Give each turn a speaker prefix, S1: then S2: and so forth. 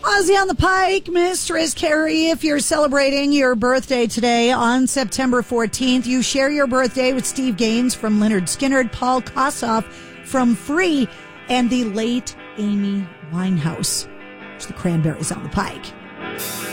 S1: Ozzy on the Pike, Mistress Carrie. If you're celebrating your birthday today on September 14th, you share your birthday with Steve Gaines from Leonard Skinner, Paul Kossoff from Free, and the late Amy Winehouse. It's the Cranberries on the Pike.